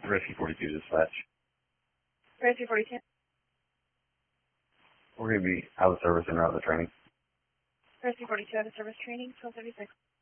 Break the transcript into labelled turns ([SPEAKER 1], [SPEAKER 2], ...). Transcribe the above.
[SPEAKER 1] Rescue 42 dispatch.
[SPEAKER 2] Rescue 42.
[SPEAKER 1] We're going to be out of service and out of the training.
[SPEAKER 2] Rescue 42 out of service training, 1236.